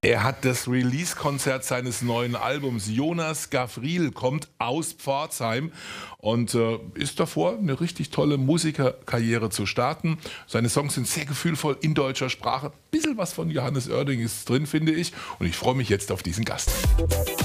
Er hat das Release-Konzert seines neuen Albums. Jonas Gavriel kommt aus Pforzheim und ist davor, eine richtig tolle Musikerkarriere zu starten. Seine Songs sind sehr gefühlvoll in deutscher Sprache. Ein bisschen was von Johannes Oerding ist drin, finde ich. Und ich freue mich jetzt auf diesen Gast.